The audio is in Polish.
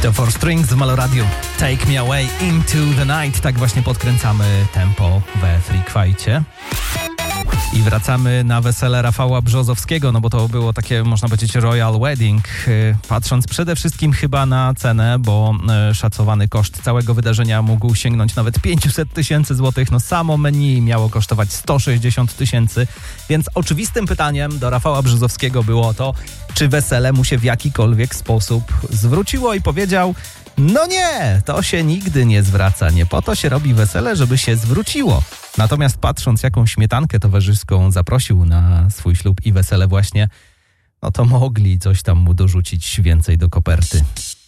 The Four Strings w Maloradiu. Take me away into the night. Tak właśnie podkręcamy tempo we Freak Fightcie. I wracamy na wesele Rafała Brzozowskiego, no bo to było takie, można powiedzieć, Royal Wedding. Patrząc przede wszystkim chyba na cenę, bo szacowany koszt całego wydarzenia mógł sięgnąć nawet 500 tysięcy złotych. No samo menu miało kosztować 160 tysięcy, więc oczywistym pytaniem do Rafała Brzozowskiego było to, czy wesele mu się w jakikolwiek sposób zwróciło i powiedział: no nie, to się nigdy nie zwraca, nie po to się robi wesele, żeby się zwróciło. Natomiast patrząc, jaką śmietankę towarzyską zaprosił na swój ślub i wesele właśnie, no to mogli coś tam mu dorzucić więcej do koperty.